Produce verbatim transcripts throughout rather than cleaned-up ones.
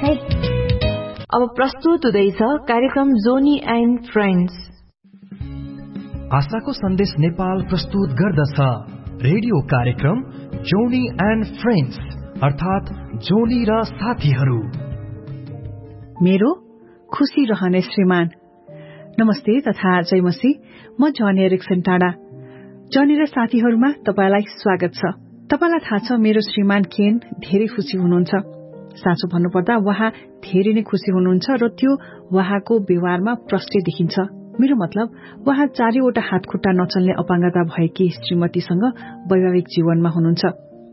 है। अब प्रस्तुत हुँदैछ कार्यक्रम जोनी एन्ड फ्रेन्ड्स। आशाको सन्देश नेपाल प्रस्तुत गर्दछ रेडियो कार्यक्रम जोनी एन्ड फ्रेन्ड्स, अर्थात जोनी र साथीहरू। मेरो खुसी रहने श्रीमान। नमस्ते तथा जय मसीह। म जनी एरिक्सन टाढा। जनी र साथीहरूमा तपाईलाई स्वागत छ। तपाईलाई थाहा छ मेरो श्रीमान केन धेरै खुसी हुनुहुन्छ। साँचो भन्नुपर्दा उहाँ धेरै नै खुसी हुनुहुन्छ र त्यो उहाँको व्यवहारमा प्रष्टै देखिन्छ। मेरो मतलब उहाँ चारैवटा हातखुट्टा नचल्ने अपाङ्गता भएकी श्रीमतीसँग वैवाहिक जीवनमा हुनुहुन्छ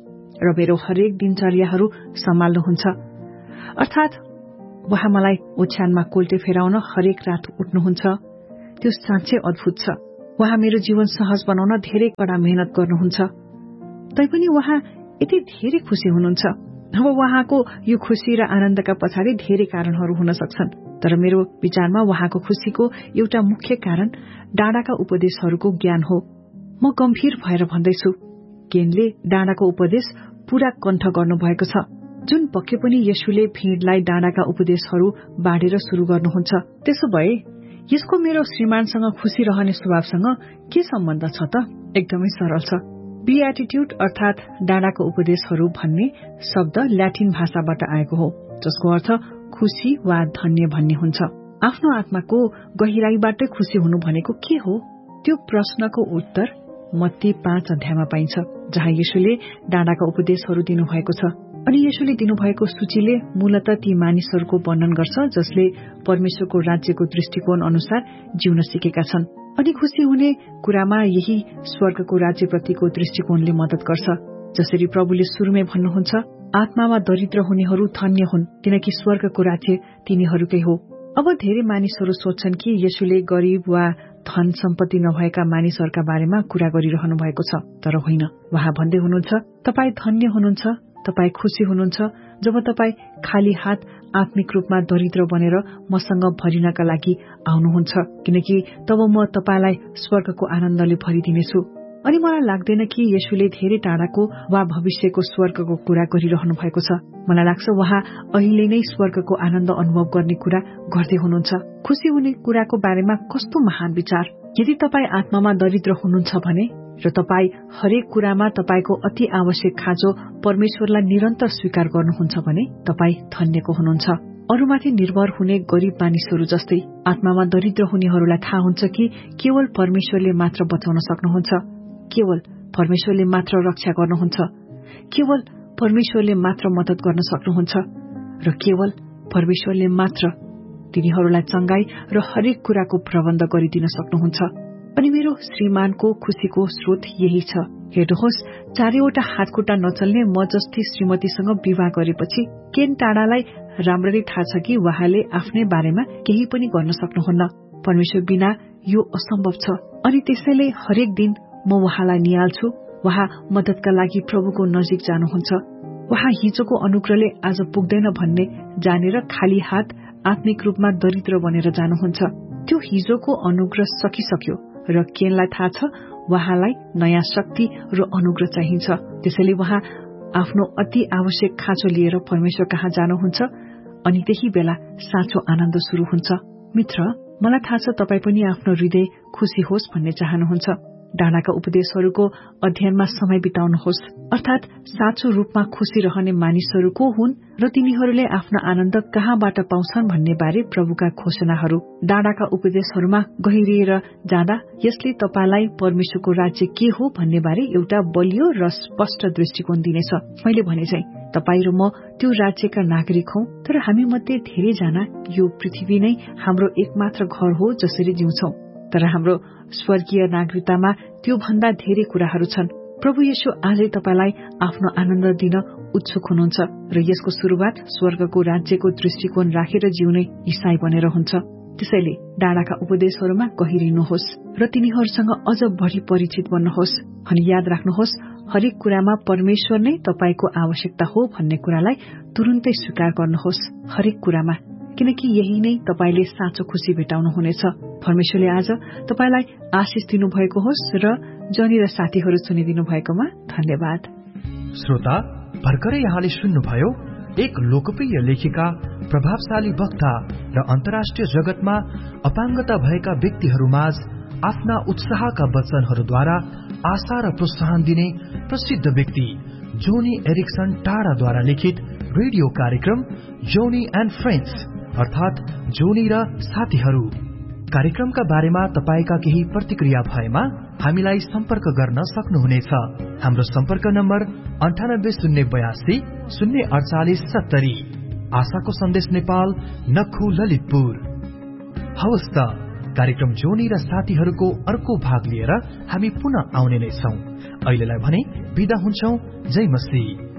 र मेरो हरेक दिनचर्याहरू सम्हाल्नुहुन्छ। अर्थात उहाँ मलाई ओछ्यानमा कोल्टे फेराउन हरेक रात उठ्नुहुन्छ। त्यो साँच्चै अद्भुत छ। उहाँ मेरो जीवन सहज बनाउन धेरै कडा मेहनत गर्नुहुन्छ। तैपनि उहाँ यति धेरै खुसी हुनुहुन्छ। अब उहाँको यो खुशी र आनन्दका पछाडि धेरै कारणहरू हुन सक्छन्, तर मेरो विचारमा उहाँको खुशीको एउटा मुख्य कारण डाँडाका उपदेशहरूको ज्ञान हो। म गम्भीर भएर भन्दैछु, केनले डाँडाको उपदेश पूरा कण्ठ गर्नुभएको छ। जुन पक्कै पनि येशूले भीड़लाई डाँडाका उपदेशहरू बाँडेर शुरू गर्नुहुन्छ। त्यसो भए यसको मेरो श्रीमानसँग खुसी रहने स्वभावसँग के सम्बन्ध छ त? एकदमै सरल छ। बीएटिट्युड अर्थात डाँडाको उपदेशहरू भन्ने शब्द ल्याटिन भाषाबाट आएको हो, जसको अर्थ खुशी वा धन्य भन्ने हुन्छ। आफ्नो आत्माको गहिराईबाटै खुसी हुनु भनेको के हो? त्यो प्रश्नको उत्तर मत्ती पाँच अध्यायमा पाइन्छ, जहाँ येशूले डाँडाका उपदेशहरू दिनुभएको छ। अनि येशूले दिनुभएको सूचीले मूलत ती मानिसहरूको वर्णन गर्छ जसले परमेश्वरको राज्यको दृष्टिकोण अनुसार जिउन सिकेका छन्। अनि खुसी हुने कुरामा यही स्वर्गको राज्यप्रतिको दृष्टिकोणले मद्दत गर्छ। जसरी प्रभुले सुरुमै भन्नुहुन्छ, आत्मामा दरिद्र हुनेहरू धन्य हुन्, किनकि स्वर्गको राज्य तिनीहरूकै हो। अब धेरै मानिसहरू सोच्छन् कि येशूले गरीब वा धन सम्पत्ति नभएका मानिसहरूका बारेमा कुरा गरिरहनु भएको छ, तर होइन। उहाँ भन्दै हुनुहुन्छ, तपाई धन्य हुनुहुन्छ, तपाई खुसी हुनुहुन्छ जब तपाई खाली हात आत्मिक रूपमा दरिद्र बनेर मसँग भरिनका लागि आउनुहुन्छ, किनकि तब म तपाईलाई स्वर्गको आनन्दले भरिदिनेछु। अनि मलाई लाग्दैन कि येशूले धेरै टाढाको वा भविष्यको स्वर्गको कुरा गरिरहनु भएको छ। मलाई लाग्छ उहाँ अहिले नै स्वर्गको आनन्द अनुभव गर्ने कुरा गर्दै हुनुहुन्छ। खुसी हुने कुराको बारेमा कस्तो महान विचार! यदि तपाई आत्मामा दरिद्र हुनुहुन्छ भने र तपाई हरेक कुरामा तपाईको अति आवश्यक खाँचो परमेश्वरलाई निरन्तर स्वीकार गर्नुहुन्छ भने तपाई धन्यको हुनुहुन्छ। अरूमाथि निर्भर हुने गरीब मानिसहरू जस्तै आत्मामा दरिद्र हुनेहरूलाई थाहा हुन्छ कि केवल परमेश्वरले मात्र बचाउन सक्नुहुन्छ, केवल परमेश्वरले मात्र रक्षा गर्नुहुन्छ, केवल परमेश्वरले मात्र मद्दत गर्न सक्नुहुन्छ र केवल परमेश्वरले मात्र तिनीहरूलाई चंगाई र हरेक कुराको प्रबन्ध गरिदिन सक्नुहुन्छ। अनि मेरो श्रीमानको खुशीको स्रोत यही छ। हेर्नुहोस्, चारैवटा हातखुट्टा नचल्ने म जस्ती श्रीमतीसँग विवाह गरेपछि केन टाढालाई राम्ररी थाहा छ कि उहाँले आफ्नै बारेमा केही पनि गर्न सक्नुहुन्न। परमेश्वर बिना यो असम्भव छ। अनि त्यसैले हरेक दिन म उहाँलाई निहाल्छु। उहाँ मद्दतका लागि प्रभुको नजिक जानुहुन्छ। उहाँ हिजोको अनुग्रहले आज पुग्दैन भन्ने जानेर खाली हात आत्मिक रूपमा दरिद्र बनेर जानुहुन्छ। त्यो हिजोको अनुग्रह सकिसक्यो र केनलाई थाहा छ उहाँलाई नयाँ शक्ति र अनुग्रह चाहिन्छ। त्यसैले उहाँ आफ्नो अति आवश्यक खाँचो लिएर परमेश्वर कहाँ जानुहुन्छ अनि त्यही बेला साँचो आनन्द शुरू हुन्छ। मित्र, मलाई थाहा छ तपाई पनि आफ्नो हृदय खुसी होस् भन्ने चाहनुहुन्छ। डाँडाका उपदेशहरूको अध्ययनमा समय बिताउनुहोस्, अर्थात साँचो रूपमा खुसी रहने मानिसहरू को हुन् र तिनीहरूले आफ्नो आनन्द कहाँबाट पाउँछन् भन्ने बारे प्रभुका घोषणाहरू। डाँडाका उपदेशहरूमा गहिरिएर जाँदा यसले तपाईलाई परमेश्वरको राज्य के हो भन्ने बारे एउटा बलियो र स्पष्ट दृष्टिकोण दिनेछ। मैले भने चाहिँ तपाई र म त्यो राज्यका नागरिक हौं, तर हामी मध्ये धेरैजना यो पृथ्वी नै हाम्रो एकमात्र घर हो जसरी जिउँछौं। तर हाम्रो स्वर्गीय नागरिकतामा त्यो भन्दा धेरै कुराहरू छन्। प्रभु येशू आजै तपाईलाई आफ्नो आनन्द दिन उत्सुक हुनुहुन्छ र यसको शुरूआत स्वर्गको राज्यको दृष्टिकोण राखेर जिउने ईसाई बनेर हुन्छ। त्यसैले डाँडाका उपदेशहरूमा गहिरिनुहोस् र तिनीहरूसँग अझ बढी परिचित बन्नुहोस्। अनि याद राख्नुहोस्, हरेक कुरामा परमेश्वर नै तपाईको आवश्यकता हो भन्ने कुरालाई तुरुन्तै स्वीकार गर्नुहोस्। हरेक कुरामा, किनकि यही नै तपाईले साँचो खुशी भेटाउनुहुनेछ। परमेश्वरले आज तपाईलाई आशिष दिनुभएको होस् र जनी र साथीहरू सुनिदिनु भएकोमा धन्यवाद। श्रोता, भर्खरै यहाँले सुन्नुभयो एक लोकप्रिय लेखिका प्रभावशाली वक्ता र अन्तर्राष्ट्रिय जगतमा अपाङ्गता भएका व्यक्तिहरूमाझ आफ्ना उत्साहका वचनहरूद्वारा आशा र प्रोत्साहन दिने प्रसिद्ध व्यक्ति जोनी एरिक्सन टाढाद्वारा लिखित रेडियो कार्यक्रम जोनी एन्ड फ्रेन्ड्स अर्थात जोनी र साथीहरू। कार्यक्रमका बारेमा तपाईका केही प्रतिक्रिया भएमा हामीलाई सम्पर्क गर्न सक्नुहुनेछ। हाम्रो सम्पर्क नम्बर अन्ठानब्बे शून्य बयासी शून्य अडचालिस सत्तरी। आशाको सन्देश नेपाल, नक्खु, ललितपुर। हवस् त, कार्यक्रम जोनी र साथीहरूको अर्को भाग लिएर हामी पुनः आउने नै छौं। अहिलेलाई भने बिदा हुन्छौं। जय मसीह।